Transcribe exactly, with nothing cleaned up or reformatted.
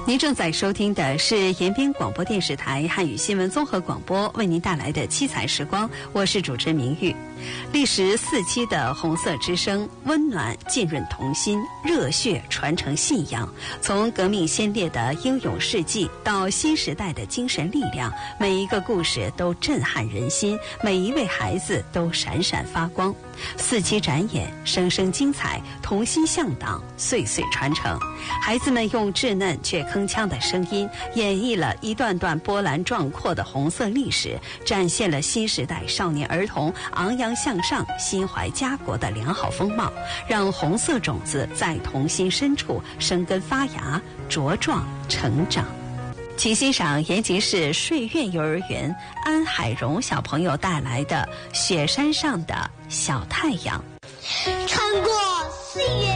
您正在收听的是延边广播电视台汉语新闻综合广播为您带来的七彩时光，我是主持人明玉。历时四期的红色之声，温暖浸润童心，热血传承信仰。从革命先烈的英勇事迹到新时代的精神力量，每一个故事都震撼人心，每一位孩子都闪闪发光。四期展演，声声精彩，童心向党，岁岁传承。孩子们用稚嫩却铿锵的声音，演绎了一段段波澜壮阔的红色历史，展现了新时代少年儿童昂扬向上、心怀家国的良好风貌，让红色种子在童心深处生根发芽、茁壮成长。请欣赏延吉市税院幼儿园安海荣小朋友带来的《雪山上的小太阳》。 穿过岁月